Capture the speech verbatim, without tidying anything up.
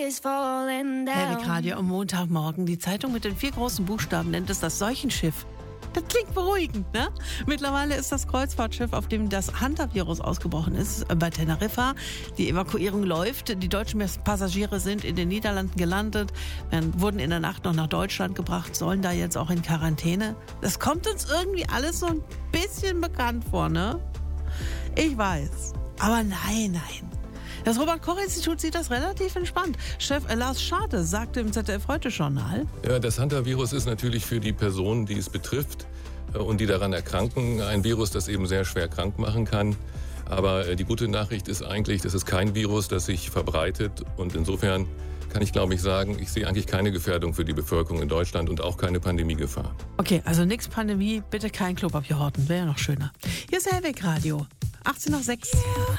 Helwig Radio am Montagmorgen. Die Zeitung mit den vier großen Buchstaben nennt es das Seuchenschiff. Das klingt beruhigend, ne? Mittlerweile ist das Kreuzfahrtschiff, auf dem das Hunter-Virus ausgebrochen ist, bei Teneriffa. Die Evakuierung läuft. Die deutschen Passagiere sind in den Niederlanden gelandet, wurden in der Nacht noch nach Deutschland gebracht, sollen da jetzt auch in Quarantäne. Das kommt uns irgendwie alles so ein bisschen bekannt vor, ne? Ich weiß. Aber nein, nein. Das Robert-Koch-Institut sieht das relativ entspannt. Chef Lars Schade sagte im Z D F-Heute-Journal: Ja, das Hunter-Virus ist natürlich für die Personen, die es betrifft und die daran erkranken, ein Virus, das eben sehr schwer krank machen kann. Aber die gute Nachricht ist eigentlich, das ist kein Virus, das sich verbreitet. Und insofern kann ich, glaube ich, sagen, ich sehe eigentlich keine Gefährdung für die Bevölkerung in Deutschland und auch keine Pandemiegefahr. Okay, also nix Pandemie, bitte kein Klopapier horten, wäre ja noch schöner. Hier ist Helwig Radio, achtzehn nach sechs. Yeah.